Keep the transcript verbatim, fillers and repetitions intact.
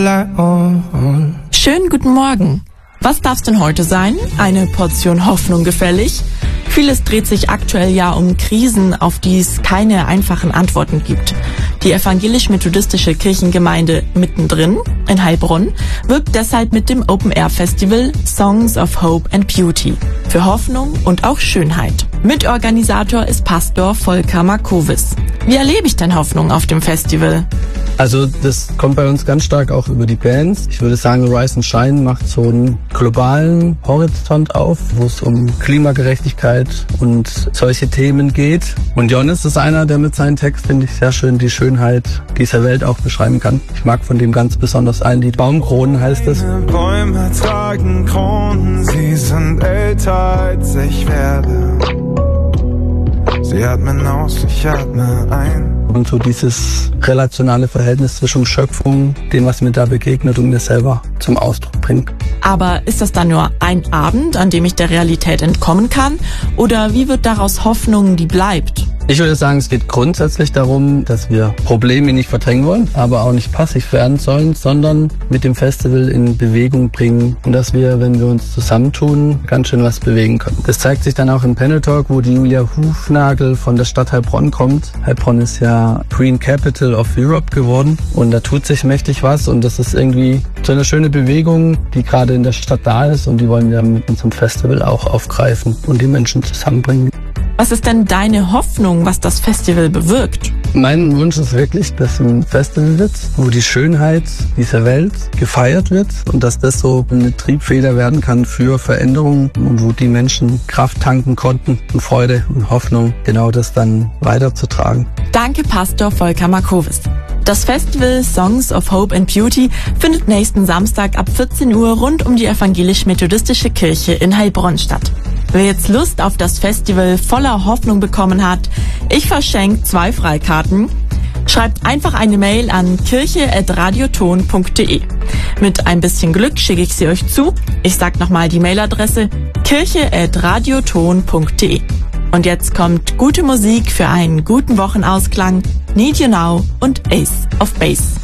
Schönen guten Morgen. Was darf's denn heute sein? Eine Portion Hoffnung gefällig? Vieles dreht sich aktuell ja um Krisen, auf die es keine einfachen Antworten gibt. Die evangelisch-methodistische Kirchengemeinde mittendrin in Heilbronn wirbt deshalb mit dem Open-Air-Festival Songs of Hope and Beauty für Hoffnung und auch Schönheit. Mitorganisator ist Pastor Volker Markowis. Wie erlebe ich denn Hoffnung auf dem Festival? Also das kommt bei uns ganz stark auch über die Bands. Ich würde sagen, Rise and Shine macht so einen globalen Horizont auf, wo es um Klimagerechtigkeit und solche Themen geht. Und Jonas ist einer, der mit seinem Text, finde ich, sehr schön die Schönheit dieser Welt auch beschreiben kann. Ich mag von dem ganz besonders ein Lied. Baumkronen heißt es. Bäume tragen Kronen, sie sind älter als ich werde. Sie atmen aus, ich atme ein. Und so dieses relationale Verhältnis zwischen Schöpfung, dem, was mir da begegnet und mir selber zum Ausdruck bringt. Aber ist das dann nur ein Abend, an dem ich der Realität entkommen kann? Oder wie wird daraus Hoffnung, die bleibt? Ich würde sagen, es geht grundsätzlich darum, dass wir Probleme nicht verdrängen wollen, aber auch nicht passiv werden sollen, sondern mit dem Festival in Bewegung bringen und dass wir, wenn wir uns zusammentun, ganz schön was bewegen können. Das zeigt sich dann auch im Panel Talk, wo die Julia Hufnagel von der Stadt Heilbronn kommt. Heilbronn ist ja Green Capital of Europe geworden und da tut sich mächtig was und das ist irgendwie so eine schöne Bewegung, die gerade in der Stadt da ist und die wollen wir mit unserem Festival auch aufgreifen und die Menschen zusammenbringen. Was ist denn deine Hoffnung, was das Festival bewirkt? Mein Wunsch ist wirklich, dass ein Festival wird, wo die Schönheit dieser Welt gefeiert wird und dass das so eine Triebfeder werden kann für Veränderungen und wo die Menschen Kraft tanken konnten und Freude und Hoffnung, genau das dann weiterzutragen. Danke, Pastor Volker Markowis. Das Festival Songs of Hope and Beauty findet nächsten Samstag ab vierzehn Uhr rund um die evangelisch-methodistische Kirche in Heilbronn statt. Wer jetzt Lust auf das Festival voller Hoffnung bekommen hat, ich verschenke zwei Freikarten. Schreibt einfach eine Mail an kirche at radioton punkt de. Mit ein bisschen Glück schicke ich sie euch zu. Ich sag nochmal die Mailadresse kirche at radioton punkt de. Und jetzt kommt gute Musik für einen guten Wochenausklang. Need You Now und Ace of Base.